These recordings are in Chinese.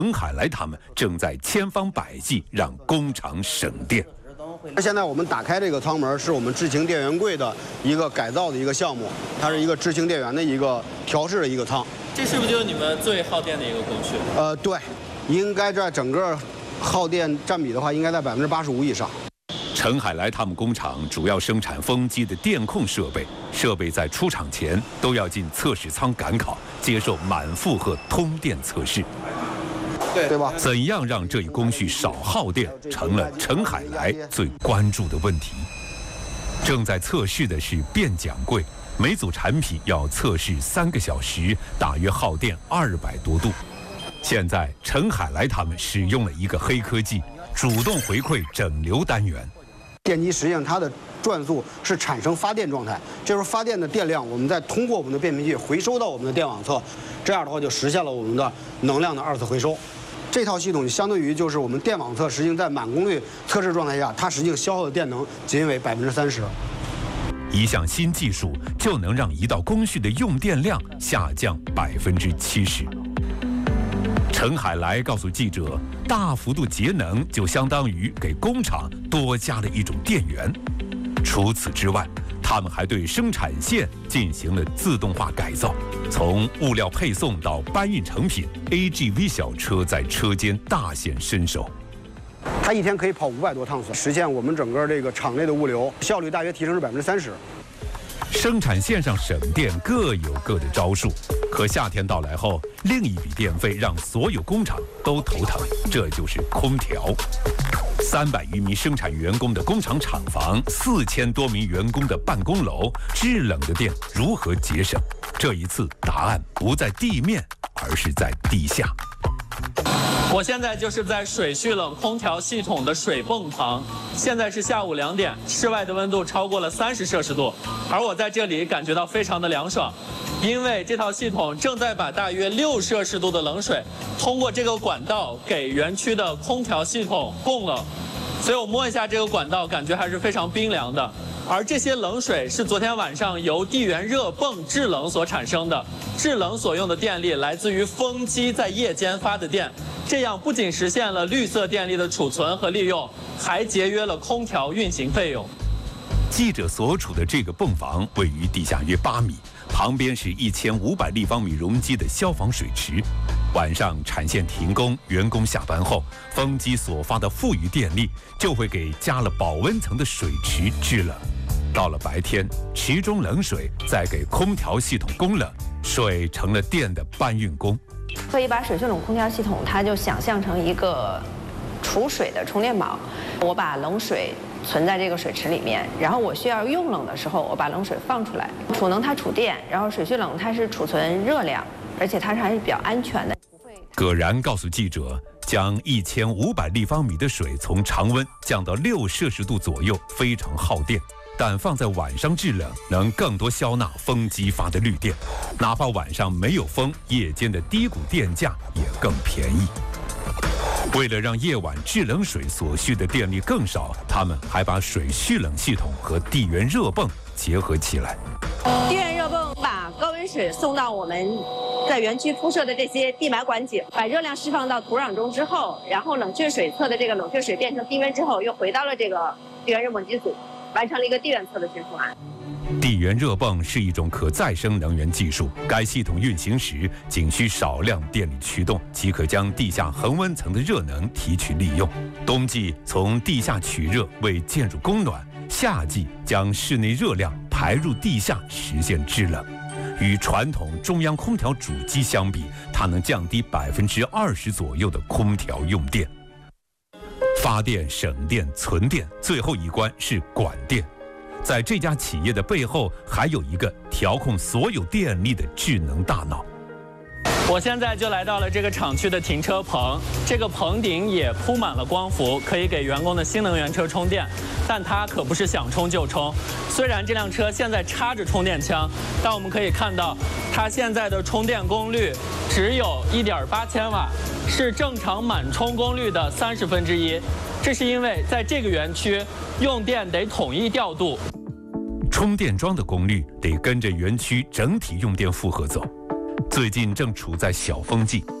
陈海来他们正在千方百计让工厂省电。 现在我们打开这个舱门，是我们智行电源柜的一个改造的一个项目，它是一个智行电源的一个调试的一个舱。 这是不是就是你们最耗电的一个工序？ 对，应该在整个耗电占比的话，应该在85%以上。 陈海来他们工厂主要生产风机的电控设备，设备在出厂前都要进测试舱赶考，接受满负荷通电测试。 对吧？ 怎样让这一工序少耗电，成了陈海来最关注的问题。正在测试的是变桨柜，每组产品要测试3个小时，大约耗电200多度。现在陈海来他们使用了一个黑科技，主动回馈整流单元。 电机实际上它的转速是产生发电状态，这时候发电的电量，我们再通过我们的变频器回收到我们的电网侧，这样的话就实现了我们的能量的2次回收。这套系统相对于就是我们电网侧实际在满功率测试状态下，它实际消耗的电能仅为30%。 一项新技术就能让一道工序的用电量下降70%。陈海来告诉记者，大幅度节能就相当于给工厂多加了一种电源。除此之外，他们还对生产线进行了自动化改造，从物料配送到搬运成品 ，AGV 小车在车间大显身手。 它一天可以跑500多趟，实现我们整个这个厂内的物流效率大约提升是30%。 生产线上省电各有各的招数，可夏天到来后，另一笔电费让所有工厂都头疼，这就是空调。300余名生产员工的工厂厂房，4000多名员工的办公楼，制冷的电如何节省？这一次答案不在地面，而是在地下。 我现在就是在水蓄冷空调系统的水泵旁，现在是下午2点，室外的温度超过了30摄氏度，而我在这里感觉到非常的凉爽，因为这套系统正在把大约6摄氏度的冷水通过这个管道给园区的空调系统供冷，所以我摸一下这个管道，感觉还是非常冰凉的。而这些冷水是昨天晚上由地源热泵制冷所产生的，制冷所用的电力来自于风机在夜间发的电，这样不仅实现了绿色电力的储存和利用，还节约了空调运行费用。 记者所处的这个泵房位于地下约8米，旁边是1500立方米容积的消防水池。晚上产线停工，员工下班后，风机所发的富余电力就会给加了保温层的水池制冷。到了白天，池中冷水再给空调系统供冷，水成了电的搬运工。 可以把水蓄冷空调系统，它就想象成一个储水的充电宝。我把冷水存在这个水池里面，然后我需要用冷的时候，我把冷水放出来。储能它储电，然后水蓄冷它是储存热量，而且它是还是比较安全的。 葛然告诉记者，将1500立方米的水从常温降到6摄氏度左右，非常耗电。但放在晚上制冷，能更多消纳风机发的绿电，哪怕晚上没有风，夜间的低谷电价也更便宜。为了让夜晚制冷水所需的电力更少，他们还把水蓄冷系统和地源热泵结合起来。 地源热泵把高温水送到我们在园区铺设的这些地埋管井，把热量释放到土壤中之后，然后冷却水侧的这个冷却水变成低温之后，又回到了这个地源热泵机组，完成了一个地源侧的循环。 地源热泵是一种可再生能源技术，该系统运行时仅需少量电力驱动，即可将地下恒温层的热能提取利用。冬季从地下取热为建筑供暖，夏季将室内热量排入地下实现制冷。与传统中央空调主机相比，它能降低20%左右的空调用电。发电、省电、存电，最后一关是管电。在这家企业的背后，还有一个调控所有电力的智能大脑。 我现在就来到了这个厂区的停车棚，这个棚顶也铺满了光伏，可以给员工的新能源车充电。但它可不是想充就充，虽然这辆车现在插着充电枪，但我们可以看到，它现在的充电功率只有1.8千瓦，是正常满充功率的1/30。这是因为在这个园区，用电得统一调度， 充电桩的功率得跟着园区整体用电负荷走。最近正处在小风季，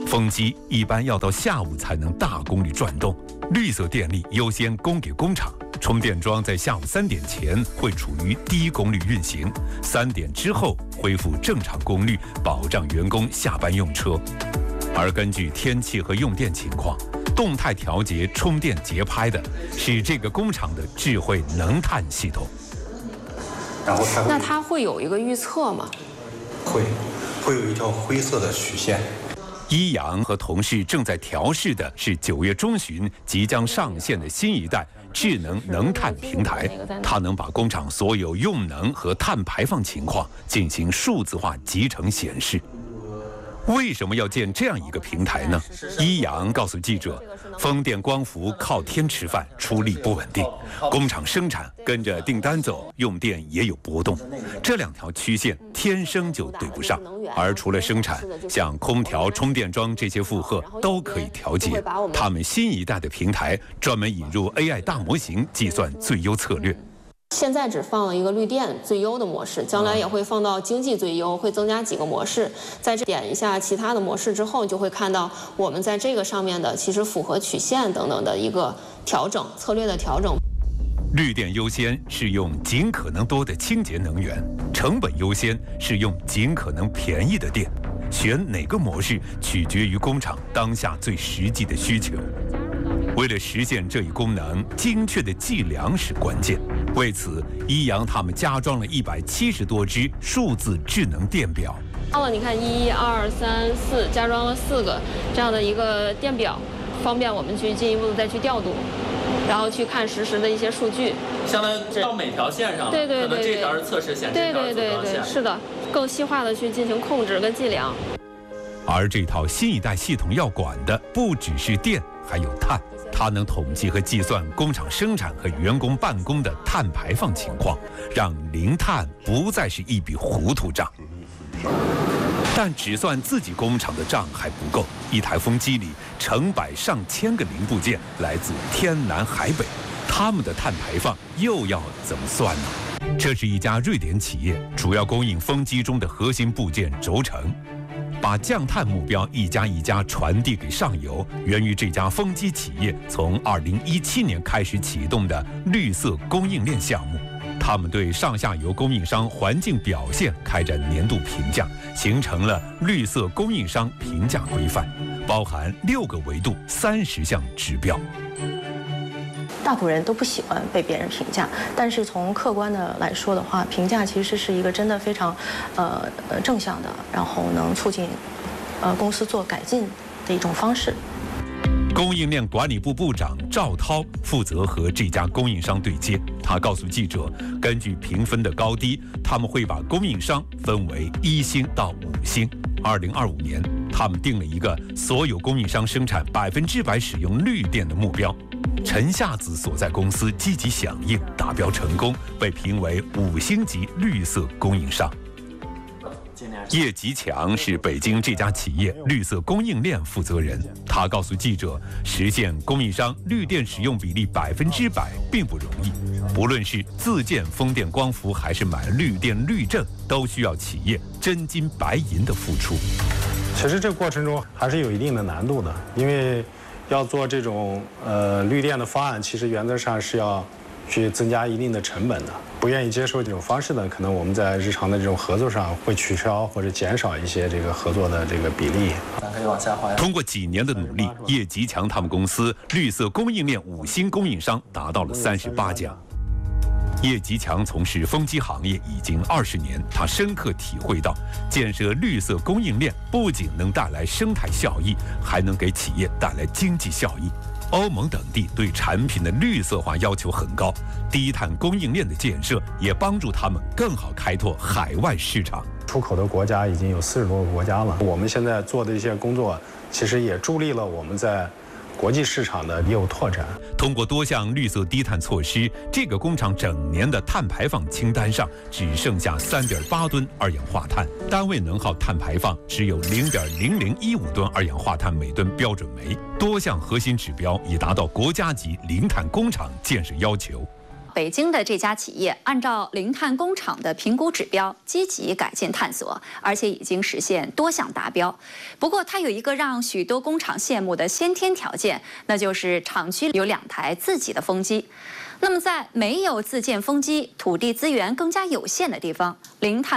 风机一般要到下午才能大功率转动，绿色电力优先供给工厂。充电桩在下午3点前会处于低功率运行，3点之后恢复正常功率，保障员工下班用车。而根据天气和用电情况，动态调节充电节拍的是这个工厂的智慧能碳系统。 然后那它会有一个预测吗？ 会有一条灰色的曲线。 一阳和同事正在调试的是9月中旬即将上线的新一代智能能碳平台，它能把工厂所有用能和碳排放情况进行数字化集成显示。为什么要建这样一个平台呢？一阳告诉记者，风电光伏靠天吃饭，出力不稳定，工厂生产跟着订单走，用电也有波动，这2条曲线天生就对不上。而除了生产，像空调、充电桩这些负荷都可以调节。他们新一代的平台专门引入 AI 大模型，计算最优策略。 现在只放了一个绿电最优的模式，将来也会放到经济最优，会增加几个模式。在这点一下其他的模式之后，就会看到我们在这个上面的其实符合曲线等等的一个调整，策略的调整。 绿电优先是用尽可能多的清洁能源，成本优先是用尽可能便宜的电。选哪个模式取决于工厂当下最实际的需求。为了实现这一功能，精确的计量是关键。为此，一阳他们加装了170多只数字智能电表。 你看1、2、3、4，加装了4个这样的一个电表，方便我们去进一步的再去调度，然后去看实时的一些数据。 相当于到每条线上， 对， 可能这条是测试线，这条是组装线。 是的，更细化的去进行控制跟计量。 而这套新一代系统要管的不只是电，还有碳。它能统计和计算工厂生产和员工办公的碳排放情况，让零碳不再是一笔糊涂账。但只算自己工厂的账还不够，一台风机里成百上千个零部件来自天南海北，他们的碳排放又要怎么算呢？这是一家瑞典企业，主要供应风机中的核心部件轴承。把降碳目标一家一家传递给上游，源于这家风机企业从2017年开始启动的绿色供应链项目。他们对上下游供应商环境表现开展年度评价，形成了绿色供应商评价规范，包含6个维度、30项指标。 大部分人都不喜欢被别人评价，但是从客观的来说的话，评价其实是一个真的非常正向的，然后能促进公司做改进的一种方式。 供应链管理部部长赵涛负责和这家供应商对接。他告诉记者，根据评分的高低，他们会把供应商分为1星到5星。2025年，他们定了一个所有供应商生产100%使用绿电的目标。陈夏子所在公司积极响应，达标成功，被评为5星级绿色供应商。叶吉强是北京这家企业绿色供应链负责人，他告诉记者，实现供应商绿电使用比例100%并不容易，不论是自建风电光伏还是买绿电绿证，都需要企业真金白银的付出。 其实这个过程中还是有一定的难度的，因为要做这种绿电的方案，其实原则上是要去增加一定的成本的。不愿意接受这种方式的，可能我们在日常的这种合作上会取消或者减少一些这个合作的这个比例。 咱可以往下滑。 通过几年的努力，叶吉强他们公司绿色供应链5星供应商达到了38家。叶吉强从事风机行业已经20年，他深刻体会到，建设绿色供应链不仅能带来生态效益，还能给企业带来经济效益。欧盟等地对产品的绿色化要求很高，低碳供应链的建设也帮助他们更好开拓海外市场。 出口的国家已经有40多个国家了，我们现在做的一些工作，其实也助力了我们在国际市场的业务拓展。 通过多项绿色低碳措施，这个工厂整年的碳排放清单上只剩下3.8吨二氧化碳，单位能耗碳排放只有0.0015吨二氧化碳每吨标准煤，多项核心指标已达到国家级零碳工厂建设要求。 北京的这家企业按照零碳工厂的评估指标，积极改进探索，而且已经实现多项达标。不过，它有一个让许多工厂羡慕的先天条件，那就是厂区有2台自己的风机。那么，在没有自建风机、土地资源更加有限的地方，零碳